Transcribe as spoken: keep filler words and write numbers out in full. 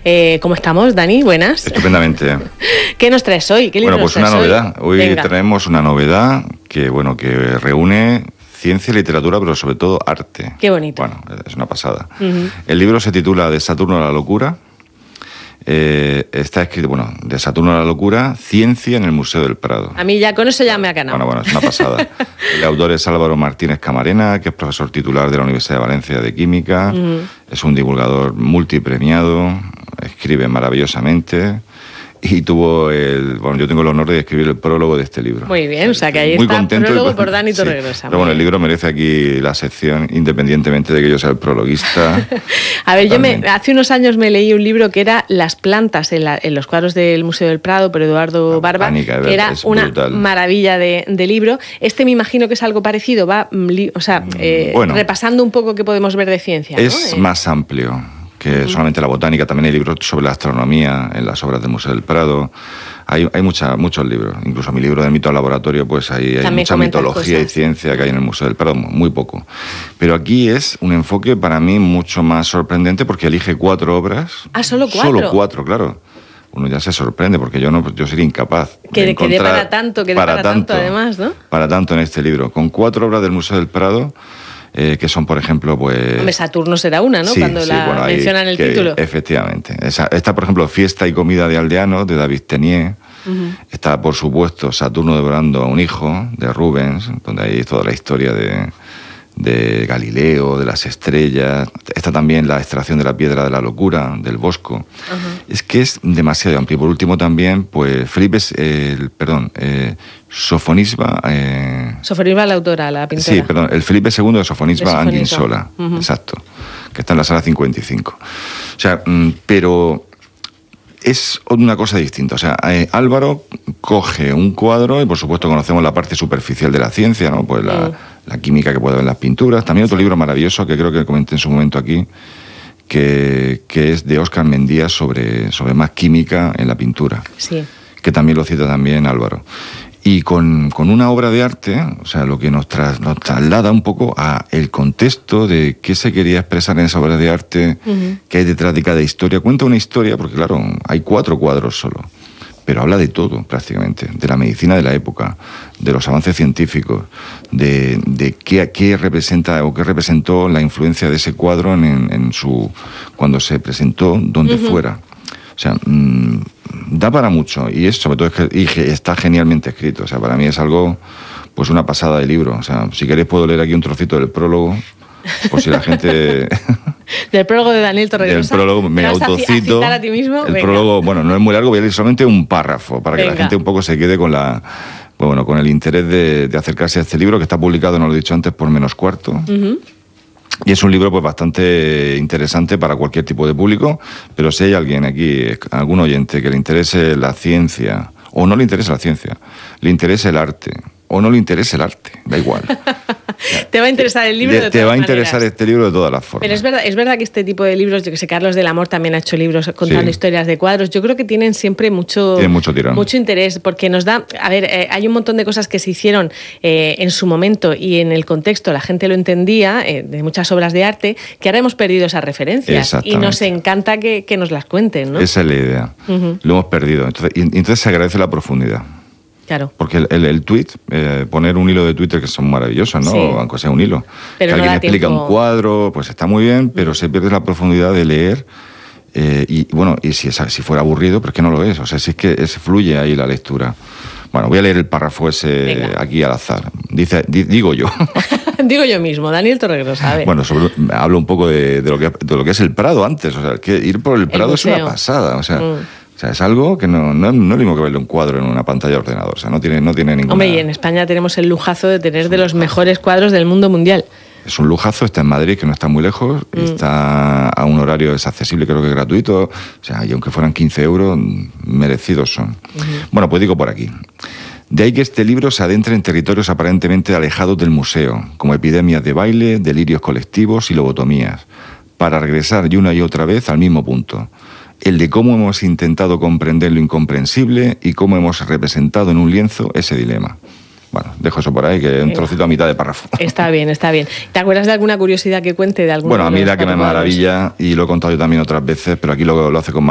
Eh, ¿Cómo estamos, Dani? Buenas. Estupendamente. ¿Qué nos traes hoy? ¿Qué libro Bueno, pues nos una traes novedad. Hoy, hoy Venga. traemos una novedad que, bueno, que reúne ciencia y literatura, pero sobre todo arte. Qué bonito. Bueno, es una pasada. Uh-huh. El libro se titula De Saturno a la locura. Eh, está escrito, bueno, De Saturno a la locura, ciencia en el Museo del Prado. A mí ya con eso ya me ha ganado. Bueno, bueno, es una pasada. El autor es Álvaro Martínez Camarena, que es profesor titular de la Universidad de Valencia de Química. Uh-huh. Es un divulgador multipremiado, escribe maravillosamente. Y tuvo el... Bueno, yo tengo el honor de escribir el prólogo de este libro. Muy bien, o sea que ahí muy está contento prólogo y, por Dani sí, Torregrosa. Pero bueno, el libro merece aquí la sección, independientemente de que yo sea el prologuista. A ver, totalmente. yo me, hace unos años me leí un libro que era Las plantas en, la, en los cuadros del Museo del Prado, por Eduardo la Barba, botánica, que era una brutal. maravilla de, de libro. Este me imagino que es algo parecido, va, o sea, eh, bueno, repasando un poco qué podemos ver de ciencia. Es ¿no? más amplio que uh-huh. solamente la botánica. También hay libros sobre la astronomía en las obras del Museo del Prado. Hay, hay mucha, muchos libros, incluso mi libro de mito al laboratorio, pues ahí hay mucha mitología cosas. y ciencia que hay en el Museo del Prado, muy poco. Pero aquí es un enfoque para mí mucho más sorprendente porque elige cuatro obras. Ah, ¿solo cuatro? Solo cuatro, claro. Uno ya se sorprende porque yo no, yo sería incapaz. Que de quede para tanto, que de para, para tanto, tanto además, ¿no? Para tanto en este libro, con cuatro obras del Museo del Prado. Eh, que son, por ejemplo, pues... Hombre, Saturno será una, ¿no? Sí, Cuando sí, la bueno, mencionan en el que, título. Efectivamente. Esa, esta, por ejemplo, Fiesta y comida de aldeanos, de David Tenier. Uh-huh. Está, por supuesto, Saturno devorando a un hijo, de Rubens, donde hay toda la historia de, de Galileo, de las estrellas. Está también la extracción de la piedra de la locura, del Bosco. Uh-huh. Es que es demasiado amplio. Y por último también, pues, Felipe, eh, perdón... Eh, Sofonisba... Eh... Sofonisba la autora, la pintora. Sí, perdón, el Felipe segundo de Sofonisba Anguinsola, uh-huh. exacto, que está en la sala cincuenta y cinco. O sea, mm, pero es una cosa distinta. O sea, eh, Álvaro coge un cuadro y, por supuesto, conocemos la parte superficial de la ciencia, ¿no? Pues la, uh-huh. la química que puede haber en las pinturas. También otro sí. libro maravilloso que creo que comenté en su momento aquí, que, que es de Óscar Mendía sobre, sobre más química en la pintura. Sí. Que también lo cita también Álvaro. Y con, con una obra de arte, o sea, lo que nos, tras, nos traslada un poco a el contexto de qué se quería expresar en esa obra de arte, uh-huh. qué hay detrás de cada historia. Cuenta una historia, porque claro, hay cuatro cuadros solo, pero habla de todo prácticamente, de la medicina de la época, de los avances científicos, de, de qué, qué representa o qué representó la influencia de ese cuadro en, en, en su cuando se presentó donde uh-huh. fuera. O sea, mmm, da para mucho y es sobre todo es que, y está genialmente escrito. O sea, para mí es algo, pues una pasada de libro. O sea, si queréis puedo leer aquí un trocito del prólogo, por si la gente... Del prólogo de Daniel Torregrosa. Del prólogo me autocito. A, a ti mismo? El Venga. prólogo, bueno, no es muy largo, voy a leer solamente un párrafo para que Venga. la gente un poco se quede con la... Bueno, con el interés de, de acercarse a este libro que está publicado, no lo he dicho antes, por Menos Cuarto. Uh-huh. Y es un libro pues bastante interesante para cualquier tipo de público, pero si hay alguien aquí, algún oyente que le interese la ciencia, o no le interesa la ciencia, le interesa el arte, o no le interesa el arte, da igual. Te va a interesar el libro de, de todas Te va a maneras. interesar este libro de todas las formas. Pero es verdad, es verdad que este tipo de libros, yo que sé, Carlos del Amor también ha hecho libros contando sí. historias de cuadros, yo creo que tienen siempre mucho, Tienen mucho, tirón. mucho interés, porque nos da, a ver, eh, hay un montón de cosas que se hicieron eh, en su momento y en el contexto, la gente lo entendía, eh, de muchas obras de arte, que ahora hemos perdido esas referencias y nos encanta que, que nos las cuenten, ¿no? Esa es la idea, uh-huh. lo hemos perdido, entonces, y, entonces se agradece la profundidad. Claro. Porque el, el, el tweet, eh, poner un hilo de Twitter que son maravillosos, ¿no? Sí. Aunque sea un hilo. Pero que no alguien explica tiempo. un cuadro, pues está muy bien, pero mm. se pierde la profundidad de leer. Eh, y bueno, y si, es, si fuera aburrido, pues que no lo es. O sea, si es que es, fluye ahí la lectura. Bueno, voy a leer el párrafo ese Venga. aquí al azar. Dice, di, digo yo. Digo yo mismo, Daniel Torregrosa, a ver. Bueno, sobre, hablo un poco de, de, lo que, de lo que es el Prado antes. O sea, que ir por el Prado el es una pasada. O sea... Mm. O sea, es algo que no, no, no es lo mismo que verle un cuadro en una pantalla de ordenador. O sea, no tiene, no tiene ninguna... Hombre, y en España tenemos el lujazo de tener de los mejores cuadros del mundo mundial. Es un lujazo, está en Madrid, que no está muy lejos, mm. está a un horario, es accesible, creo que es gratuito. O sea, y aunque fueran quince euros, merecidos son. Uh-huh. Bueno, pues digo por aquí. De ahí que este libro se adentre en territorios aparentemente alejados del museo, como epidemias de baile, delirios colectivos y lobotomías, para regresar y una y otra vez al mismo punto. El de cómo hemos intentado comprender lo incomprensible y cómo hemos representado en un lienzo ese dilema. Bueno, dejo eso por ahí, que es un trocito a mitad de párrafo. Está bien, está bien. ¿Te acuerdas de alguna curiosidad que cuente de alguna? Bueno, a mí la que me maravilla, y lo he contado yo también otras veces, pero aquí lo, lo hace con